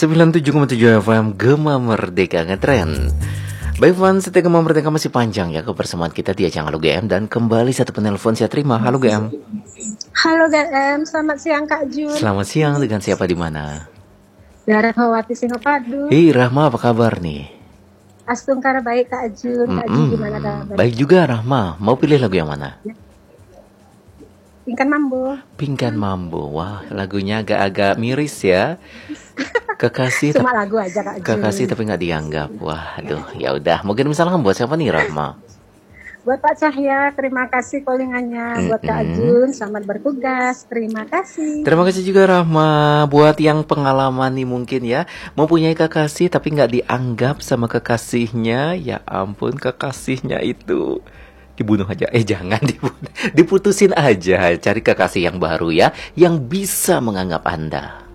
97,7 FM Gema Merdeka Ngetren. Baik fans, setia Gema Merdeka masih panjang ya kebersamaan kita di ajang Halo GM. Dan kembali satu penelpon saya terima. Halo GM. Halo GM, selamat siang Kak Jun. Selamat siang, dengan siapa di mana? Rahmawati Singapadu. Hei Rahma, apa kabar nih? Astungkara baik Kak Jun. Kak Jun gimana kabar? Baik juga Rahma. Mau pilih lagu yang mana? Pingkan Mambo. Pingkan Mambo. Wah, lagunya agak-agak miris ya. Kekasih Cuma lagu aja Kak Jun. Kekasih tapi nggak dianggap. Wah, aduh, ya udah. Mungkin misalkan buat siapa nih Rahma? Buat Pak Cahya, terima kasih callingannya. Buat Kak Jun, selamat bertugas. Terima kasih. Terima kasih juga Rahma. Buat yang pengalaman nih mungkin ya, mempunyai kekasih tapi nggak dianggap sama kekasihnya. Ya ampun, kekasihnya itu dibunuh aja. Jangan dibunuh. Diputusin aja. Cari kekasih yang baru ya, yang bisa menganggap Anda.